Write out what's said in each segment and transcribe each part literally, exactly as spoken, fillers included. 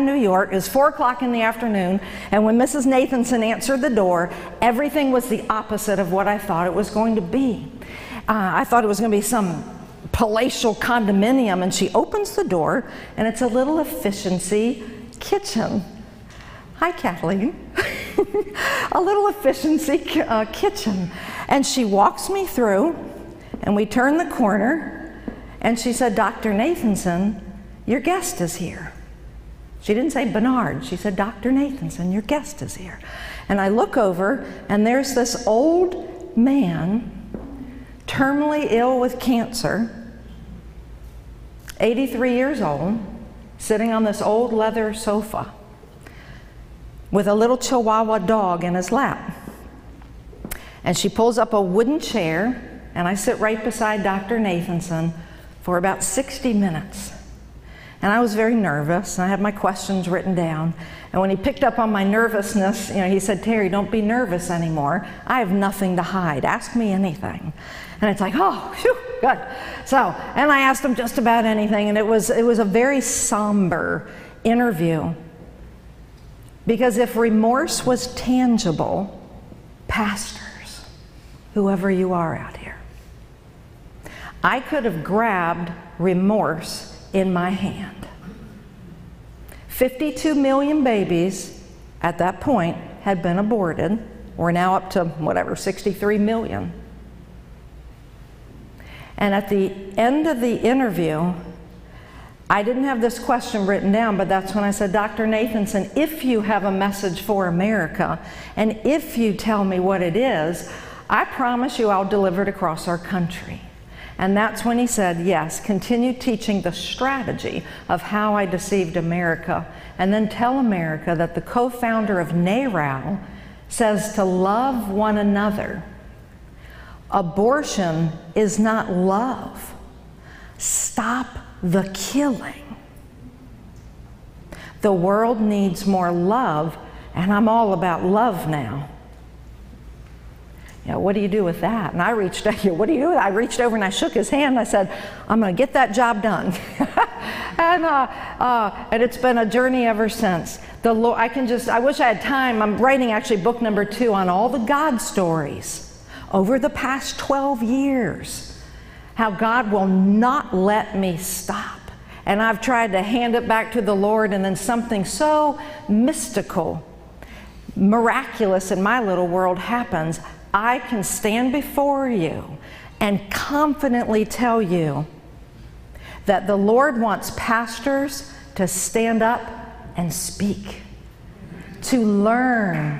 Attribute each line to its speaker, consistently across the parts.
Speaker 1: New York. It was four o'clock in the afternoon, and when Missus Nathanson answered the door, everything was the opposite of what I thought it was going to be. Uh, I thought it was going to be some palatial condominium, and she opens the door, and it's a little efficiency kitchen. Hi, Kathleen. A little efficiency uh, kitchen. And she walks me through, and we turn the corner, and she said, Doctor Nathanson, your guest is here. She didn't say Bernard, she said, Doctor Nathanson, your guest is here. And I look over, and there's this old man, terminally ill with cancer, eighty-three years old, sitting on this old leather sofa with a little Chihuahua dog in his lap. And she pulls up a wooden chair, and I sit right beside Doctor Nathanson for about sixty minutes. And I was very nervous, and I had my questions written down. And when he picked up on my nervousness, you know, he said, Terry, don't be nervous anymore. I have nothing to hide. Ask me anything. And it's like, oh, phew, good. So, and I asked him just about anything, and it was, it was a very somber interview. Because if remorse was tangible, pastors, whoever you are out here, I could have grabbed remorse in my hand. fifty-two million babies at that point had been aborted. We're now up to whatever, sixty-three million. And at the end of the interview, I didn't have this question written down, but that's when I said, Doctor Nathanson, if you have a message for America, and if you tell me what it is, I promise you I'll deliver it across our country. And that's when he said, yes, continue teaching the strategy of how I deceived America, and then tell America that the co-founder of NARAL says to love one another. Abortion is not love. Stop the killing. The world needs more love, and I'm all about love now. You know, what do you do with that? And I reached out, what do you do with that? I reached over and I shook his hand and I said, I'm going to get that job done. and, uh, uh, and it's been a journey ever since. The Lord, I can just, I wish I had time. I'm writing actually book number two on all the God stories over the past twelve years. How God will not let me stop. And I've tried to hand it back to the Lord, and then something so mystical, miraculous in my little world happens. I can stand before you and confidently tell you that the Lord wants pastors to stand up and speak, to learn.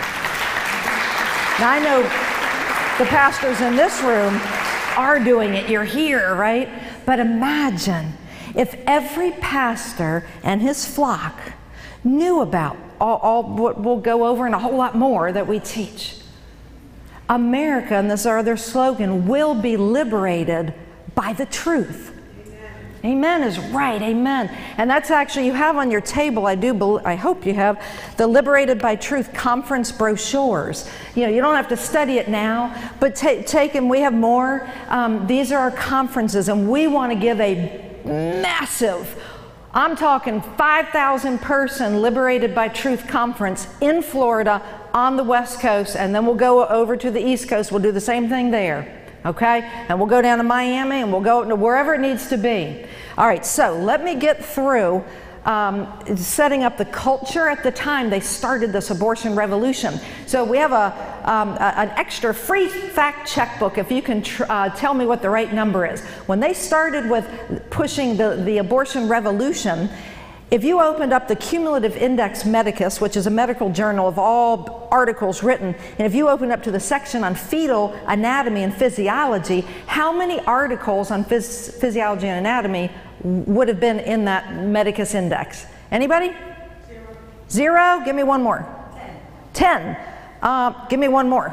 Speaker 1: Now I know the pastors in this room are doing it. You're here, right? But imagine if every pastor and his flock knew about all, all what we'll go over and a whole lot more that we teach. America, and this is our other slogan, will be liberated by the truth. Amen. Amen is right. Amen. And that's actually, you have on your table, I do, I hope you have, the Liberated by Truth conference brochures. You know, you don't have to study it now, but take, take and we have more. Um, these are our conferences, and we want to give a massive, I'm talking five thousand person Liberated by Truth conference in Florida on the West Coast, and then we'll go over to the East Coast. We'll do the same thing there, okay? And we'll go down to Miami, and we'll go to wherever it needs to be. All right, so let me get through um, setting up the culture at the time they started this abortion revolution. So we have a, um, a an extra free fact check book if you can tr uh, tell me what the right number is. When they started with pushing the, the abortion revolution, if you opened up the Cumulative Index Medicus, which is a medical journal of all articles written, and if you open up to the section on fetal anatomy and physiology, how many articles on phys physiology and anatomy would have been in that Medicus Index? Anybody? Zero. Zero? Give me one more. Ten. Ten. Uh, give me one more.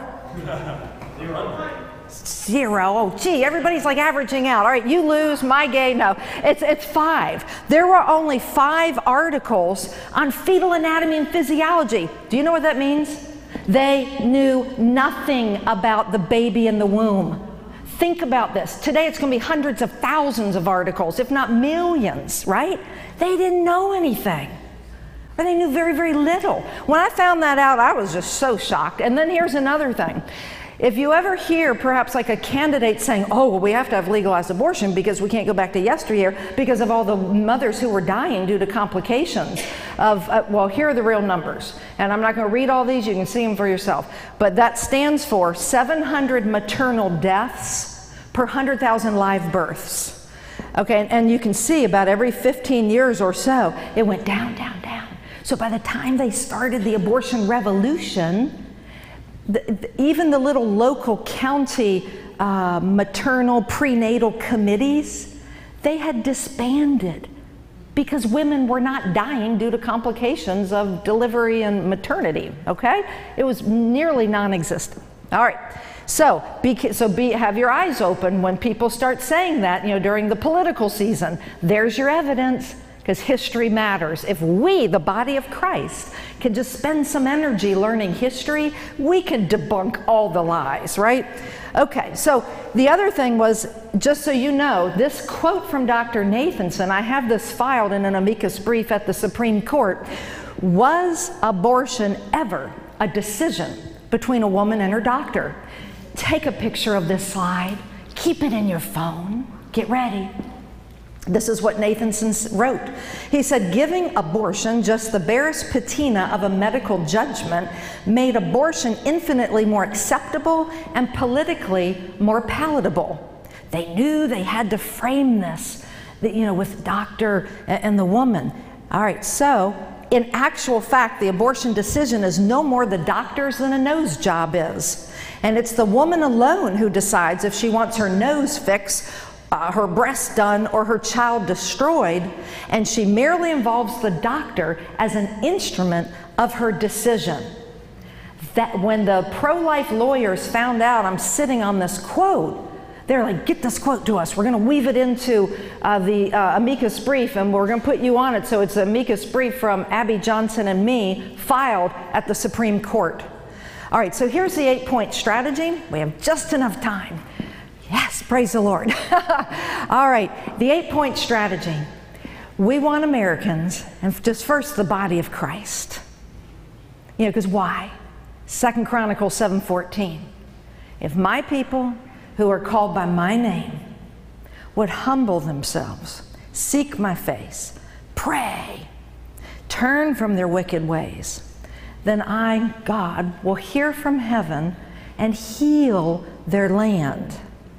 Speaker 1: Zero. Zero. Oh, gee, everybody's like averaging out. All right, you lose, my game. No, it's, it's five. There were only five articles on fetal anatomy and physiology. Do you know what that means? They knew nothing about the baby in the womb. Think about this. Today it's going to be hundreds of thousands of articles, if not millions, right? They didn't know anything. but they knew very, very little. When I found that out, I was just so shocked. And then here's another thing. If you ever hear perhaps like a candidate saying, oh, well, we have to have legalized abortion because we can't go back to yesteryear because of all the mothers who were dying due to complications of, uh, well, here are the real numbers. And I'm not going to read all these, you can see them for yourself. But that stands for seven hundred maternal deaths per one hundred thousand live births. Okay, and, and you can see about every fifteen years or so, it went down, down, down. So by the time they started the abortion revolution, The, the, even the little local county uh, maternal prenatal committees, they had disbanded because women were not dying due to complications of delivery and maternity, okay? It was nearly non-existent. All right, so, be, so be, have your eyes open when people start saying that, you know, during the political season. There's your evidence. Because history matters. If we, the body of Christ, can just spend some energy learning history, we can debunk all the lies, right? Okay, so the other thing was, just so you know, this quote from Doctor Nathanson, I have this filed in an amicus brief at the Supreme Court. Was abortion ever a decision between a woman and her doctor? Take a picture of this slide, keep it in your phone, get ready. This is what Nathanson wrote. He said, giving abortion just the barest patina of a medical judgment made abortion infinitely more acceptable and politically more palatable. They knew they had to frame this, you know, with the doctor and the woman. All right, so in actual fact, the abortion decision is no more the doctor's than a nose job is. And it's the woman alone who decides if she wants her nose fixed, Uh, her breast done, or her child destroyed, and she merely involves the doctor as an instrument of her decision. That when the pro-life lawyers found out I'm sitting on this quote, they're like, get this quote to us. We're going to weave it into uh, the uh, amicus brief, and we're going to put you on it. So it's an amicus brief from Abby Johnson and me, filed at the Supreme Court. All right, so here's the eight-point strategy. We have just enough time. Yes, praise the Lord. All right, the eight-point strategy. We want Americans, and just first the body of Christ. You know, because why? Second Chronicles seven fourteen. If my people who are called by my name would humble themselves, seek my face, pray, turn from their wicked ways, then I, God, will hear from heaven and heal their land.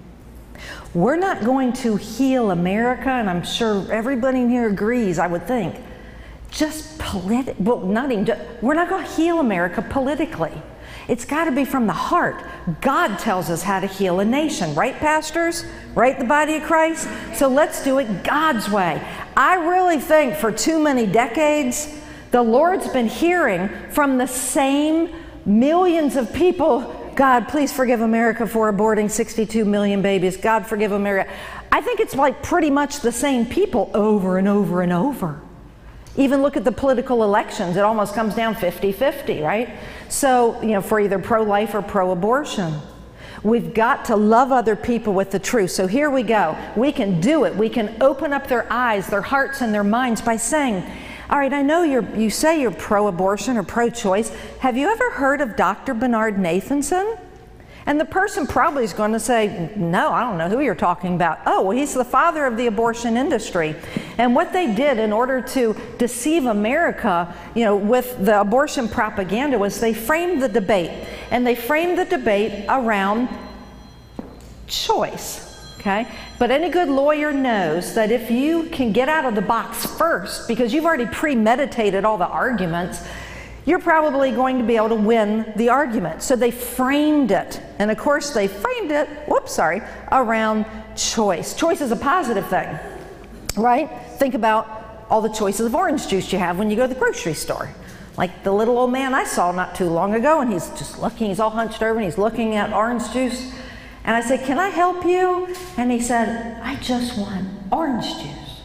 Speaker 1: We're not going to heal America, and I'm sure everybody in here agrees, I would think, just politi- well, not even, just, we're not going to heal America politically. It's got to be from the heart. God tells us how to heal a nation, right, pastors? Right, the body of Christ? So let's do it God's way. I really think for too many decades, the Lord's been hearing from the same millions of people, God, please forgive America for aborting sixty-two million babies. God, forgive America. I think it's like pretty much the same people over and over and over. Even look at the political elections. It almost comes down fifty fifty, right? So, you know, for either pro-life or pro-abortion. We've got to love other people with the truth. So here we go. We can do it. We can open up their eyes, their hearts, and their minds by saying, all right, I know you're, you say you're pro-abortion or pro-choice. Have you ever heard of Doctor Bernard Nathanson? And the person probably is going to say, no, I don't know who you're talking about. Oh, well, he's the father of the abortion industry. And what they did in order to deceive America, you know, with the abortion propaganda was they framed the debate. And they framed the debate around choice. Okay? But any good lawyer knows that if you can get out of the box first, because you've already premeditated all the arguments, you're probably going to be able to win the argument. So they framed it. And of course they framed it, whoops, sorry, around choice. Choice is a positive thing, right? Think about all the choices of orange juice you have when you go to the grocery store. Like the little old man I saw not too long ago, and he's just looking, he's all hunched over and he's looking at orange juice. And I said, can I help you? And he said, I just want orange juice.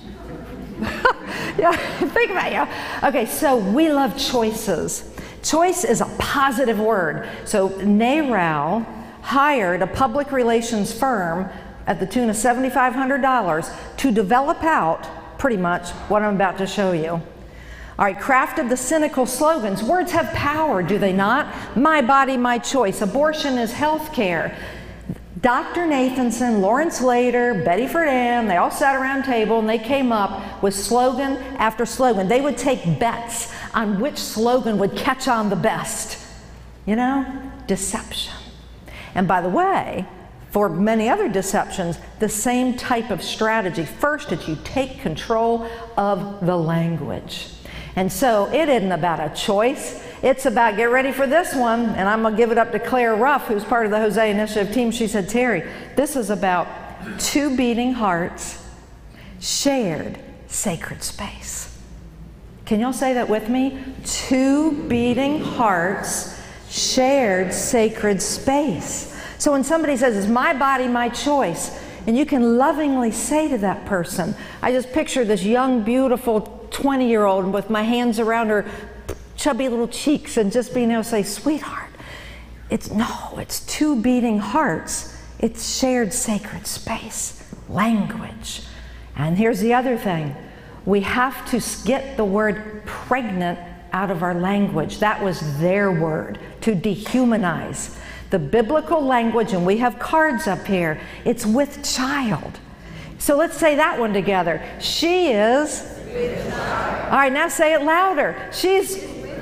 Speaker 1: Yeah, think about it. Yeah. Okay, so we love choices. Choice is a positive word. So NARAL hired a public relations firm at the tune of seven thousand five hundred dollars to develop out pretty much what I'm about to show you. All right, crafted the cynical slogans. Words have power, do they not? My body, my choice. Abortion is health care. Doctor Nathanson, Lawrence Lader, Betty Friedan, they all sat around a table and they came up with slogan after slogan. They would take bets on which slogan would catch on the best. You know, deception. And by the way, for many other deceptions, the same type of strategy. First is you take control of the language. And so it isn't about a choice. It's about, get ready for this one, and I'm going to give it up to Claire Ruff, who's part of the Hosea Initiative team. She said, Terry, this is about two beating hearts, shared sacred space. Can y'all say that with me? Two beating hearts, shared sacred space. So when somebody says, it's my body, my choice, and you can lovingly say to that person, I just picture this young, beautiful twenty-year-old with my hands around her chubby little cheeks and just being able to say, sweetheart, it's no, it's two beating hearts. It's shared sacred space, language. And here's the other thing. We have to get the word pregnant out of our language. That was their word, to dehumanize. The biblical language, and we have cards up here, it's with child. So let's say that one together. She is. All right, now say it louder. She's.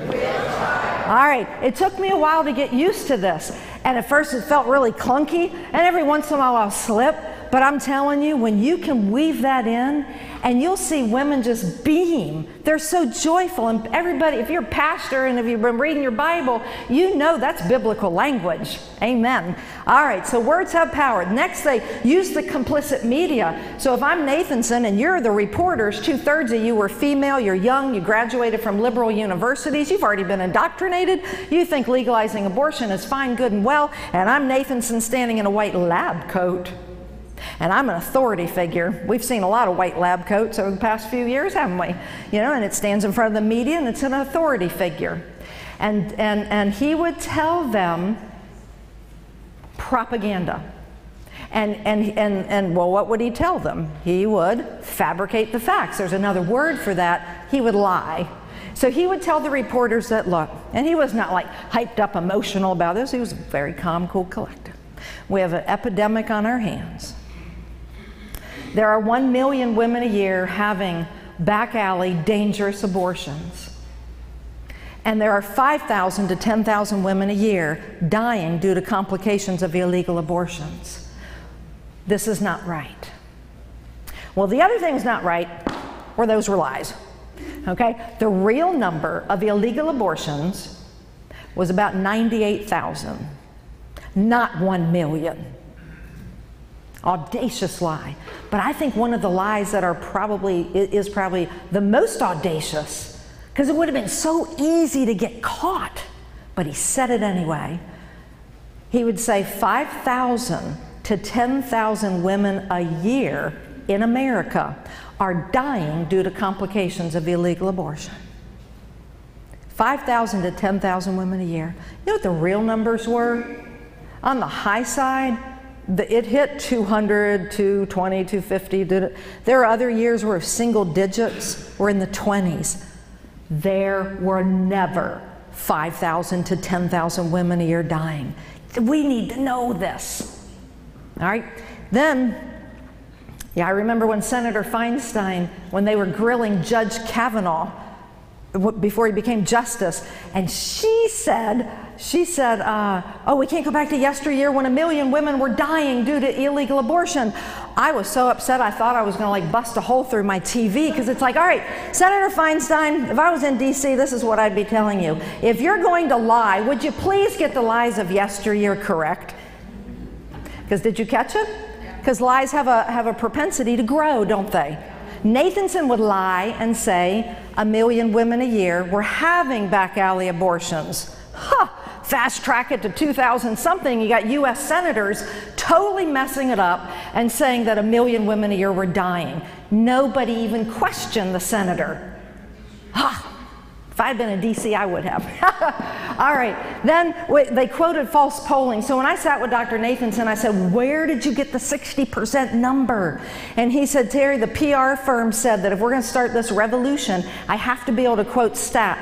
Speaker 1: All right, it took me a while to get used to this. And at first it felt really clunky, and every once in a while I'll slip. But I'm telling you, when you can weave that in, and you'll see women just beam. They're so joyful. And everybody, if you're a pastor and if you've been reading your Bible, you know that's biblical language. Amen. All right, so words have power. Next, they use the complicit media. So if I'm Nathanson and you're the reporters, two-thirds of you were female, you're young, you graduated from liberal universities, you've already been indoctrinated, you think legalizing abortion is fine, good, and well, and I'm Nathanson standing in a white lab coat. And I'm an authority figure. We've seen a lot of white lab coats over the past few years, haven't we? You know, and it stands in front of the media and it's an authority figure. And, and, and he would tell them propaganda. And, and, and, and, well, what would he tell them? He would fabricate the facts. There's another word for that. He would lie. So he would tell the reporters that, look, and he was not like hyped up emotional about this. He was very calm, cool, collected. We have an epidemic on our hands. There are one million women a year having back alley dangerous abortions. And there are five thousand to ten thousand women a year dying due to complications of illegal abortions. This is not right. Well, the other thing's not right, or those were lies. Okay? The real number of illegal abortions was about ninety-eight thousand, not one million. Audacious lie. But I think one of the lies that are probably, is probably the most audacious, because it would have been so easy to get caught, but he said it anyway. He would say five thousand to ten thousand women a year in America are dying due to complications of illegal abortion. five thousand to ten thousand women a year. You know what the real numbers were? On the high side, the, it hit two hundred, two twenty, two fifty. Did it? There are other years where single digits were in the twenties. There were never five thousand to ten thousand women a year dying. We need to know this. All right? Then, yeah, I remember when Senator Feinstein, when they were grilling Judge Kavanaugh before he became justice, and she said, she said, uh, oh, we can't go back to yesteryear when a million women were dying due to illegal abortion. I was so upset I thought I was going to like bust a hole through my T V, because it's like, all right, Senator Feinstein, if I was in D C, this is what I'd be telling you. If you're going to lie, would you please get the lies of yesteryear correct? Because did you catch it? Because lies have a, have a propensity to grow, don't they? Nathanson would lie and say a million women a year were having back alley abortions. Huh, fast track it to two thousand something, you got U S senators totally messing it up and saying that a million women a year were dying. Nobody even questioned the senator. Huh, If I had been in D C, I would have. All right. Then we, they quoted false polling. So when I sat with Doctor Nathanson, I said, where did you get the sixty percent number? And he said, Terry, the P R firm said that if we're going to start this revolution, I have to be able to quote stats.